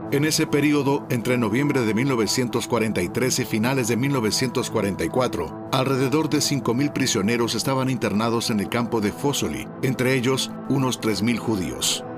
En ese periodo, entre noviembre de 1943 y finales de 1944, alrededor de 5.000 prisioneros estaban internados en el campo de Fossoli, entre ellos unos 3.000 judíos.